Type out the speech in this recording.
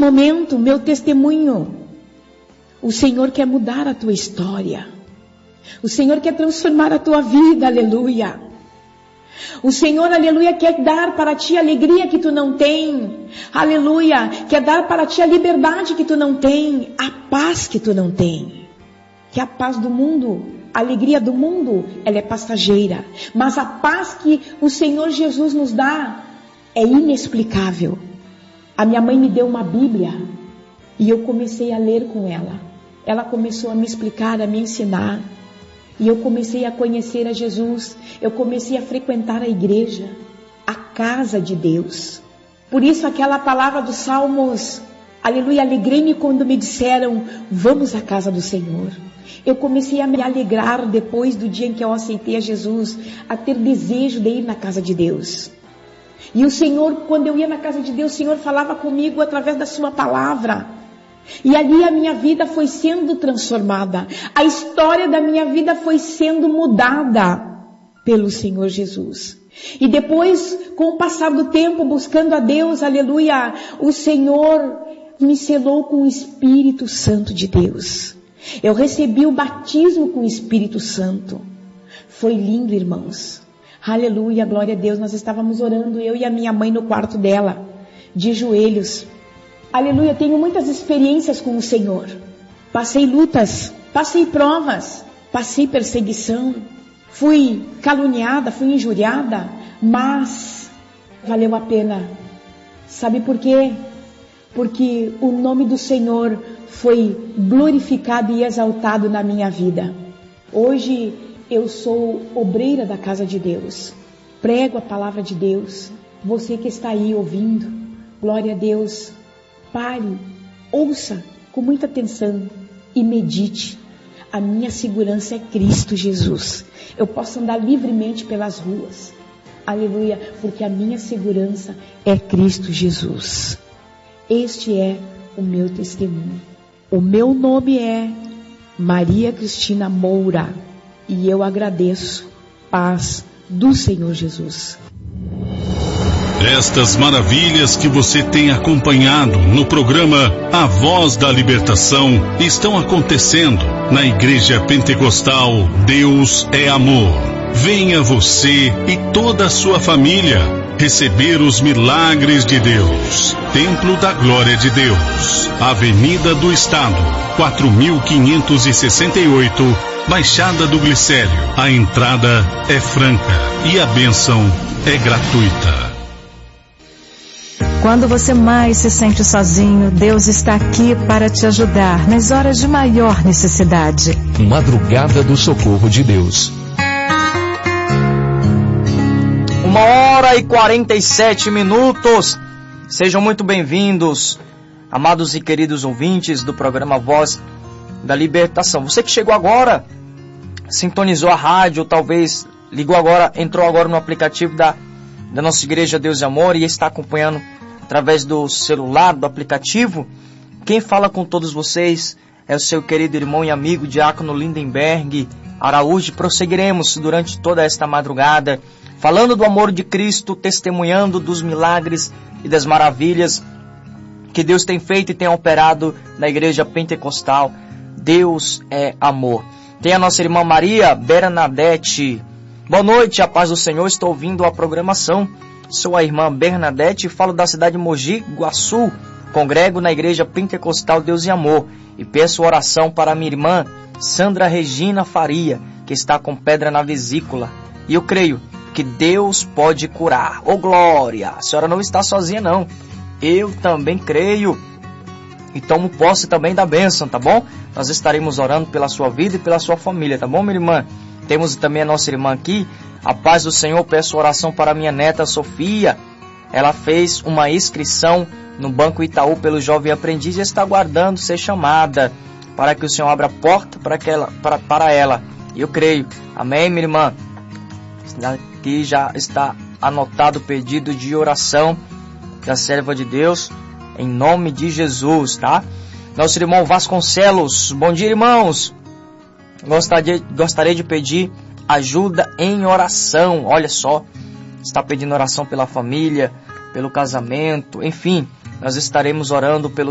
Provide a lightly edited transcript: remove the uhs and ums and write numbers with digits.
momento, meu testemunho, o Senhor quer mudar a tua história. O Senhor quer transformar a tua vida, aleluia. O Senhor, aleluia, quer dar para ti a alegria que tu não tem. Aleluia, quer dar para ti a liberdade que tu não tem, a paz que tu não tem. Que a paz do mundo, a alegria do mundo, ela é passageira. Mas a paz que o Senhor Jesus nos dá é inexplicável. A minha mãe me deu uma Bíblia e eu comecei a ler com ela. Ela começou a me explicar, a me ensinar. E eu comecei a conhecer a Jesus. Eu comecei a frequentar a igreja, a casa de Deus. Por isso aquela palavra dos Salmos, aleluia, alegrei-me quando me disseram, vamos à casa do Senhor. Eu comecei a me alegrar depois do dia em que eu aceitei a Jesus, a ter desejo de ir na casa de Deus. E o Senhor, quando eu ia na casa de Deus, o Senhor falava comigo através da sua palavra. E ali a minha vida foi sendo transformada. A história da minha vida foi sendo mudada pelo Senhor Jesus. E depois, com o passar do tempo, buscando a Deus, aleluia, o Senhor me selou com o Espírito Santo de Deus. Eu recebi o batismo com o Espírito Santo. Foi lindo, irmãos. Aleluia, glória a Deus. Nós estávamos orando, eu e a minha mãe no quarto dela, de joelhos. Aleluia, tenho muitas experiências com o Senhor. Passei lutas, passei provas, passei perseguição. Fui caluniada, fui injuriada, mas valeu a pena. Sabe por quê? Porque o nome do Senhor foi glorificado e exaltado na minha vida. Hoje eu sou obreira da casa de Deus. Prego a palavra de Deus. Você que está aí ouvindo, glória a Deus. Pare, ouça com muita atenção e medite. A minha segurança é Cristo Jesus. Eu posso andar livremente pelas ruas. Aleluia, porque a minha segurança é Cristo Jesus. Este é o meu testemunho. O meu nome é Maria Cristina Moura e eu agradeço. Paz do Senhor Jesus. Estas maravilhas que você tem acompanhado no programa A Voz da Libertação estão acontecendo na Igreja Pentecostal Deus é Amor. Venha você e toda a sua família receber os milagres de Deus. Templo da Glória de Deus, Avenida do Estado, 4568, Baixada do Glicério. A entrada é franca e a bênção é gratuita. Quando você mais se sente sozinho, Deus está aqui para te ajudar nas horas de maior necessidade. Madrugada do Socorro de Deus. 1h47. Sejam muito bem-vindos, amados e queridos ouvintes do programa Voz da Libertação. Você que chegou agora, sintonizou a rádio, ou talvez ligou agora, entrou agora no aplicativo da nossa Igreja Deus e Amor e está acompanhando através do celular, do aplicativo. Quem fala com todos vocês é o seu querido irmão e amigo Diácono Lindenberg Araújo. Prosseguiremos durante toda esta madrugada, falando do amor de Cristo, testemunhando dos milagres e das maravilhas que Deus tem feito e tem operado na Igreja Pentecostal. Deus é amor. Tem a nossa irmã Maria Bernadette. Boa noite, a paz do Senhor, estou ouvindo a programação. Sou a irmã Bernadette e falo da cidade de Mogi Guaçu. Congrego na Igreja Pentecostal Deus e Amor e peço oração para minha irmã Sandra Regina Faria, que está com pedra na vesícula. E eu creio que Deus pode curar. Ô glória! A senhora não está sozinha não. Eu também creio e tomo posse também da bênção, tá bom? Nós estaremos orando pela sua vida e pela sua família, tá bom, minha irmã? Temos também a nossa irmã aqui. A paz do Senhor, peço oração para minha neta Sofia. Ela fez uma inscrição no Banco Itaú pelo Jovem Aprendiz e está aguardando ser chamada para que o Senhor abra a porta para ela. E eu creio. Amém, minha irmã? Aqui já está anotado o pedido de oração da serva de Deus, em nome de Jesus, tá? Nosso irmão Vasconcelos. Bom dia, irmãos. Gostaria de pedir ajuda em oração. Olha só, está pedindo oração pela família, pelo casamento, enfim, nós estaremos orando pelo